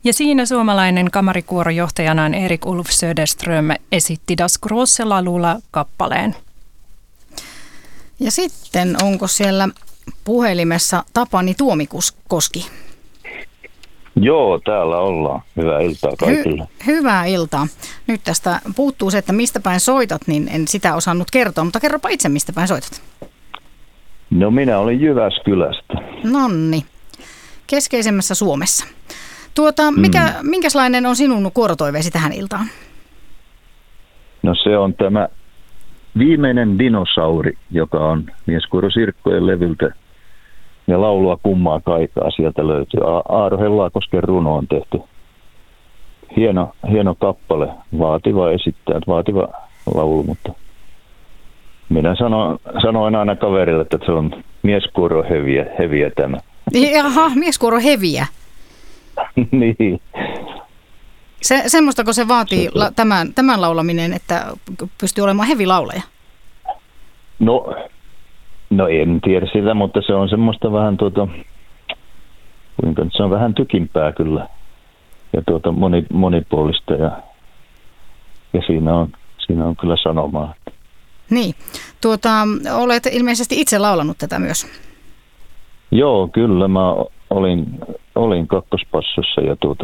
Ja siinä suomalainen kamarikuorojohtajanaan Erik Ulf Söderström esitti Das große laululla kappaleen. Ja sitten onko siellä puhelimessa Tapani Tuomikoski? Joo, täällä ollaan. Hyvää iltaa kaikille. Hyvää iltaa. Nyt tästä puuttuu se, että mistä päin soitat, niin en sitä osannut kertoa, mutta kerropa itse, mistä päin soitat. No minä olin Jyväskylästä. Nonni, keskeisemmässä Suomessa. Minkälainen on sinun kuorotoiveesi tähän iltaan? No se on tämä Viimeinen dinosauri, joka on Mieskuoro Sirkkojen levyltä. Ja laulua kummaa kaikaa sieltä löytyy. Aaro Hellaakosken runo on tehty. Hieno kappale, vaativa laulu, mutta minä sanoin aina kaverille, että se on mieskuoro heviä tämä. Jaha, mieskuoro heviä. Niin. Semmostako se vaatii tämän laulaminen, että pystyy olemaan hevilaulaja? No en tiedä sitä, mutta se on semmoista vähän se on vähän tykimpää kyllä. Ja monipuolista ja siinä on kyllä sanomaa. Niin. Olet ilmeisesti itse laulanut tätä myös. Joo, kyllä. Mä olin kakkospassossa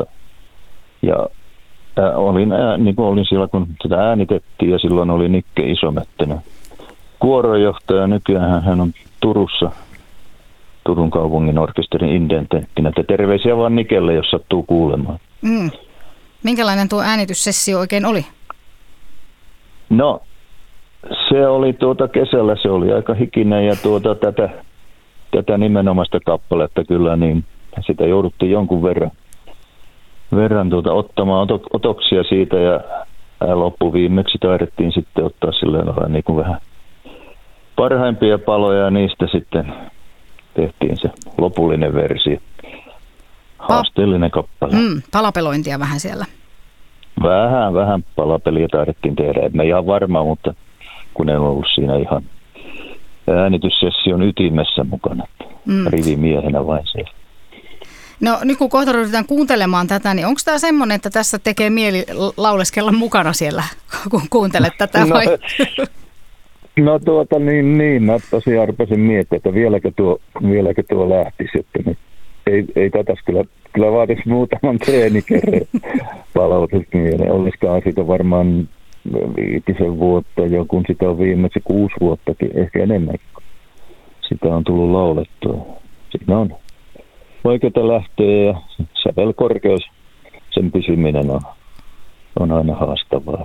olin siellä, kun tätä äänitettiin ja silloin oli Nikke Isomättänä kuoronjohtaja. Nykyään hän on Turussa Turun kaupungin orkesterin indententtinä. Että terveisiä vaan Nikelle, jos sattuu kuulemaan. Minkälainen tuo äänityssessio oikein oli? No, se oli kesällä, se oli aika hikinen ja tätä nimenomaista kappaletta kyllä, niin sitä jouduttiin jonkun verran ottamaan otoksia siitä ja loppuviimeksi taidettiin sitten ottaa silleen niin kuin vähän parhaimpia paloja ja niistä sitten tehtiin se lopullinen versio. Haasteellinen kappale. Palapelointia vähän siellä. Vähän palapeliä taidettiin tehdä. En ihan varma, mutta kun en ollut siinä ihan äänityssession ytimessä mukana. Rivimiehenä vain siellä. No nyt kun kohta ryhdytään kuuntelemaan tätä, niin onko tämä semmoinen, että tässä tekee mieli lauleskella mukana siellä, kun kuuntelet tätä vai? No mä tosiaan rupesin miettimään, että vieläkö tuo lähtisi, että nyt ei tätäs kyllä vaatisi muutaman treenikerran palautusta mieleen. Olisikohan siitä varmaan 5 vuotta jo, kun sitä on viimeksi 6 vuottakin, ehkä enemmän. Sitä on tullut laulettua. Siinä on vaikeaa lähteä ja sävelkorkeus, sen pysyminen on aina haastavaa.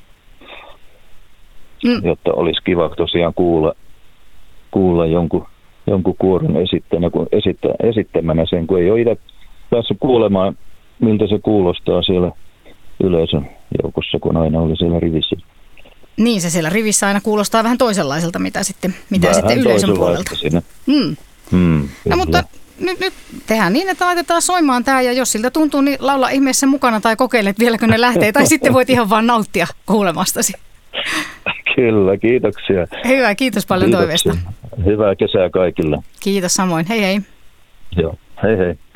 Jotta olisi kiva tosiaan kuulla jonkun kuoron esittämänä sen, kun ei ole itse päässyt kuulemaan, miltä se kuulostaa siellä yleisön joukossa, kun aina oli siellä rivissä. Niin, se siellä rivissä aina kuulostaa vähän toisenlaiselta, mitä sitten yleisön puolelta. No mutta nyt tehdään niin, että laitetaan soimaan tämä, ja jos siltä tuntuu, niin laula ihmeessä mukana tai kokeile, että vieläkö ne lähtee, tai sitten voit ihan vaan nauttia kuulemastasi. Kyllä, kiitoksia. Hyvä, kiitos paljon toiveesta. Hyvää kesää kaikille. Kiitos samoin, hei hei. Joo, hei hei.